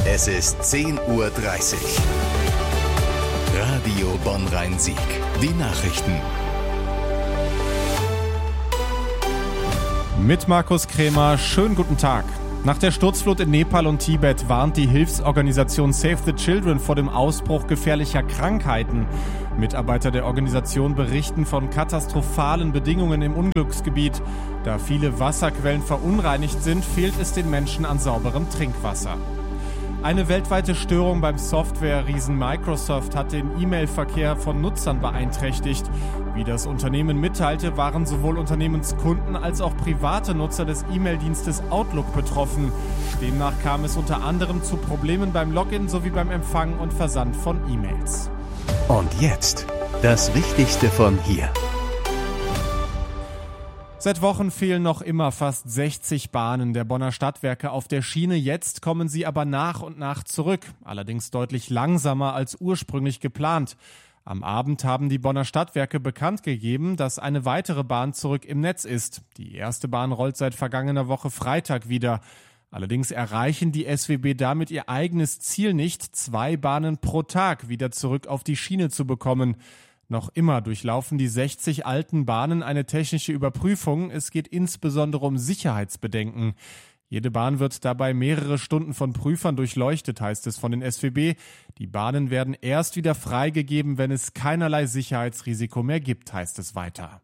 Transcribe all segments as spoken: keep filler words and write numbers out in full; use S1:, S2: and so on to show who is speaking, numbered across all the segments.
S1: Es ist zehn Uhr dreißig. Radio Bonn-Rhein-Sieg. Die Nachrichten.
S2: Mit Markus Krämer, schönen guten Tag. Nach der Sturzflut in Nepal und Tibet warnt die Hilfsorganisation Save the Children vor dem Ausbruch gefährlicher Krankheiten. Mitarbeiter der Organisation berichten von katastrophalen Bedingungen im Unglücksgebiet. Da viele Wasserquellen verunreinigt sind, fehlt es den Menschen an sauberem Trinkwasser. Eine weltweite Störung beim Software-Riesen Microsoft hat den E-Mail-Verkehr von Nutzern beeinträchtigt. Wie das Unternehmen mitteilte, waren sowohl Unternehmenskunden als auch private Nutzer des E-Mail-Dienstes Outlook betroffen. Demnach kam es unter anderem zu Problemen beim Login sowie beim Empfang und Versand von E-Mails.
S1: Und jetzt das Wichtigste von hier.
S2: Seit Wochen fehlen noch immer fast sechzig Bahnen der Bonner Stadtwerke auf der Schiene. Jetzt kommen sie aber nach und nach zurück, allerdings deutlich langsamer als ursprünglich geplant. Am Abend haben die Bonner Stadtwerke bekannt gegeben, dass eine weitere Bahn zurück im Netz ist. Die erste Bahn rollt seit vergangener Woche Freitag wieder. Allerdings erreichen die S W B damit ihr eigenes Ziel nicht, zwei Bahnen pro Tag wieder zurück auf die Schiene zu bekommen. Noch immer durchlaufen die sechzig alten Bahnen eine technische Überprüfung. Es geht insbesondere um Sicherheitsbedenken. Jede Bahn wird dabei mehrere Stunden von Prüfern durchleuchtet, heißt es von den S W B. Die Bahnen werden erst wieder freigegeben, wenn es keinerlei Sicherheitsrisiko mehr gibt, heißt es weiter.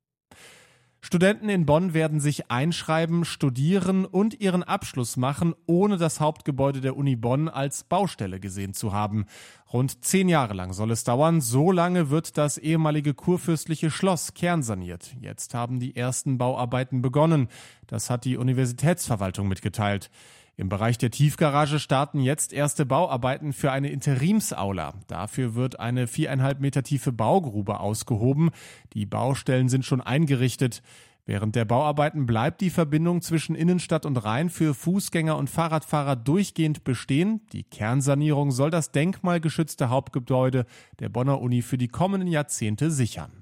S2: Studenten in Bonn werden sich einschreiben, studieren und ihren Abschluss machen, ohne das Hauptgebäude der Uni Bonn als Baustelle gesehen zu haben. Rund zehn Jahre lang soll es dauern. So lange wird das ehemalige kurfürstliche Schloss kernsaniert. Jetzt haben die ersten Bauarbeiten begonnen. Das hat die Universitätsverwaltung mitgeteilt. Im Bereich der Tiefgarage starten jetzt erste Bauarbeiten für eine Interimsaula. Dafür wird eine viereinhalb Meter tiefe Baugrube ausgehoben. Die Baustellen sind schon eingerichtet. Während der Bauarbeiten bleibt die Verbindung zwischen Innenstadt und Rhein für Fußgänger und Fahrradfahrer durchgehend bestehen. Die Kernsanierung soll das denkmalgeschützte Hauptgebäude der Bonner Uni für die kommenden Jahrzehnte sichern.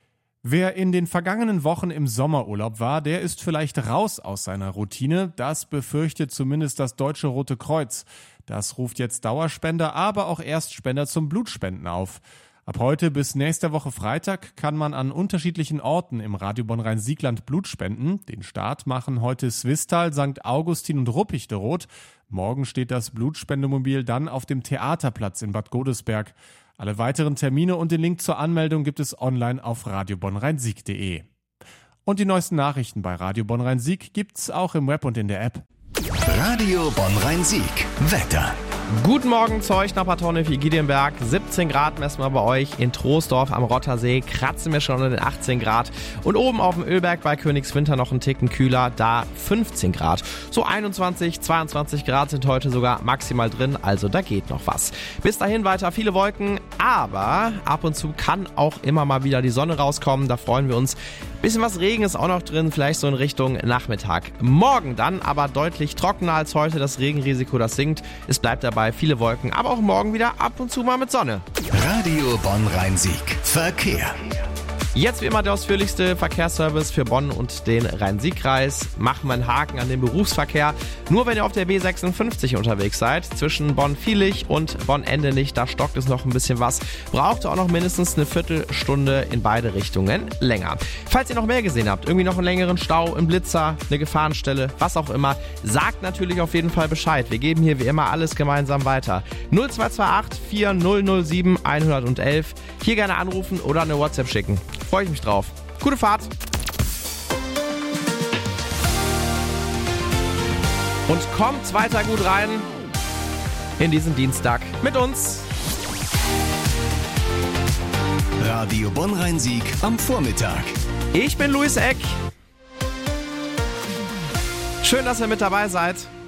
S2: Wer in den vergangenen Wochen im Sommerurlaub war, der ist vielleicht raus aus seiner Routine. Das befürchtet zumindest das Deutsche Rote Kreuz. Das ruft jetzt Dauerspender, aber auch Erstspender zum Blutspenden auf. Ab heute bis nächste Woche Freitag kann man an unterschiedlichen Orten im Radio Bonn-Rhein-Sieg-Land Blut spenden. Den Start machen heute Swisttal, Sankt Augustin und Ruppichteroth. Morgen steht das Blutspendemobil dann auf dem Theaterplatz in Bad Godesberg. Alle weiteren Termine und den Link zur Anmeldung gibt es online auf radio bonn rhein sieg punkt de. Und die neuesten Nachrichten bei Radio Bonn-Rhein-Sieg gibt's auch im Web und in der App.
S1: Radio Bonn-Rhein-Sieg. Wetter.
S3: Guten Morgen zu euch nach Bad Giedienberg. siebzehn Grad messen wir bei euch. In Troisdorf am Rottersee kratzen wir schon unter den achtzehn Grad. Und oben auf dem Ölberg bei Königswinter noch einen Ticken kühler, da fünfzehn Grad. So einundzwanzig, zweiundzwanzig Grad sind heute sogar maximal drin, also da geht noch was. Bis dahin weiter viele Wolken, aber ab und zu kann auch immer mal wieder die Sonne rauskommen. Da freuen wir uns. Bisschen was Regen ist auch noch drin, vielleicht so in Richtung Nachmittag. Morgen dann aber deutlich trockener als heute. Das Regenrisiko, das sinkt. Es bleibt dabei viele Wolken, aber auch morgen wieder ab und zu mal mit Sonne.
S1: Radio Bonn-Rhein-Sieg. Verkehr.
S3: Jetzt wie immer der ausführlichste Verkehrsservice für Bonn und den Rhein-Sieg-Kreis. Machen wir einen Haken an den Berufsverkehr. Nur wenn ihr auf der B sechsundfünfzig unterwegs seid, zwischen Bonn-Viehlich und Bonn-Endenich, da stockt es noch ein bisschen was. Braucht ihr auch noch mindestens eine Viertelstunde in beide Richtungen länger. Falls ihr noch mehr gesehen habt, irgendwie noch einen längeren Stau, einen Blitzer, eine Gefahrenstelle, was auch immer, sagt natürlich auf jeden Fall Bescheid. Wir geben hier wie immer alles gemeinsam weiter. null zwei zwei acht vier null null sieben eins eins eins. Hier gerne anrufen oder eine WhatsApp schicken. Freue ich mich drauf. Gute Fahrt. Und kommt weiter gut rein in diesen Dienstag mit uns.
S1: Radio Bonn-Rhein-Sieg am Vormittag.
S3: Ich bin Luis Eck. Schön, dass ihr mit dabei seid.